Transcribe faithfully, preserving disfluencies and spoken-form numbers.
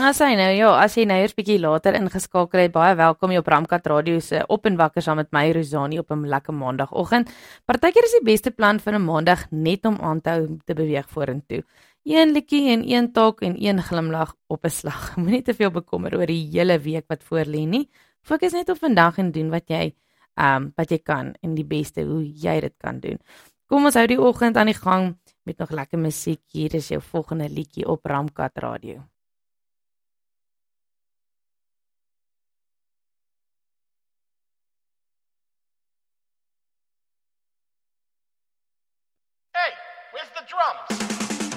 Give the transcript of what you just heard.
as hy nou, ja, as jy nou eers bietjie later ingeskakel het, baie welkom jy op Ramkat Radio se Op en Wakker saam met my Rosani op 'n lekker maandagooggend. Partykeer is die beste plan vir 'n maandag net om aan te hou om te beweeg vorentoe. Een liedjie en een talk en een glimlag op 'n slag. Moenie te veel bekommer oor die hele week wat voorlê nie. Fokus net op vandag en doen wat jy um wat jy kan en die beste hoe jy dit kan doen. Kom ons hou die oggend aan die gang met nog lekker musiek. Hier is jou volgende liedjie op Ramkat Radio. Hey, where's the drums?